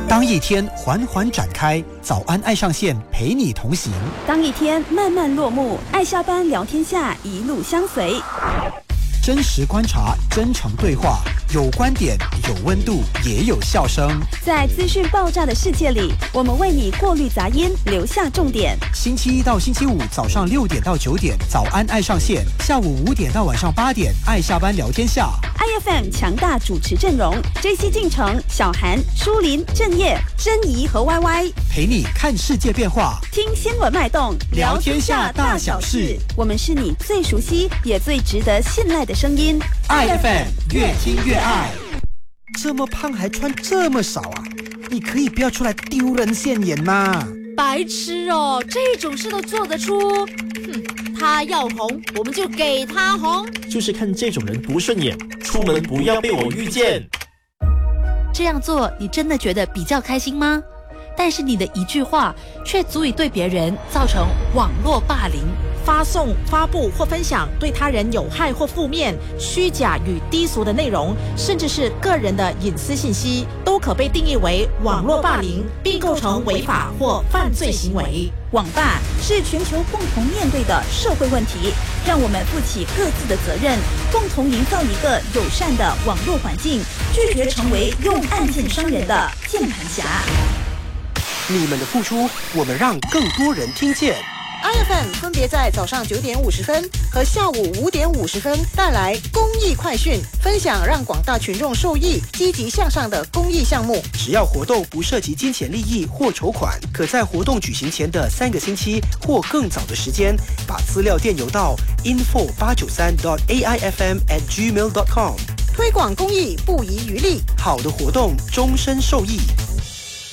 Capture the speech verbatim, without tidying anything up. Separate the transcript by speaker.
Speaker 1: 当一天缓缓展开，早安爱上线陪你同行；
Speaker 2: 当一天慢慢落幕，爱下班聊天下一路相随。
Speaker 1: 真实观察，真诚对话，有观点，有温度，也有笑声。
Speaker 2: 在资讯爆炸的世界里，我们为你过滤杂音，留下重点。
Speaker 1: 星期一到星期五早上六点到九点，早安爱上线；下午五点到晚上八点，爱下班聊天下。
Speaker 2: I F M 强大主持阵容 ：J C 进城、小韩、舒林、郑业、珍怡和 Y Y，
Speaker 1: 陪你看世界变化，
Speaker 2: 听新闻脉动，
Speaker 1: 聊天下大小事。
Speaker 2: 我们是你最熟悉也最值得信赖的声音。
Speaker 1: I F M 越听越爱。这么胖还穿这么少啊？你可以不要出来丢人现眼吗？
Speaker 3: 白痴哦，这种事都做得出？哼，他要红，我们就给他红。
Speaker 4: 就是看这种人不顺眼，出门不要被我遇见。
Speaker 5: 这样做，你真的觉得比较开心吗？但是你的一句话，却足以对别人造成网络霸凌。
Speaker 6: 发送、发布或分享对他人有害或负面、虚假与低俗的内容，甚至是个人的隐私信息，都可被定义为网络霸凌，并构成违法或犯罪行为。
Speaker 2: 网霸是全球共同面对的社会问题，让我们负起各自的责任，共同营造一个友善的网络环境，拒绝成为用案件伤人的键盘侠。
Speaker 1: 你们的付出，我们让更多人听见。
Speaker 7: I F M 分别在早上九点五十分和下午五点五十分带来公益快讯，分享让广大群众受益、积极向上的公益项目。
Speaker 1: 只要活动不涉及金钱利益或筹款，可在活动举行前的三个星期或更早的时间，把资料电邮到 info 八九三 dot a i f m at gmail dot com。
Speaker 7: 推广公益不遗余力，
Speaker 1: 好的活动终身受益。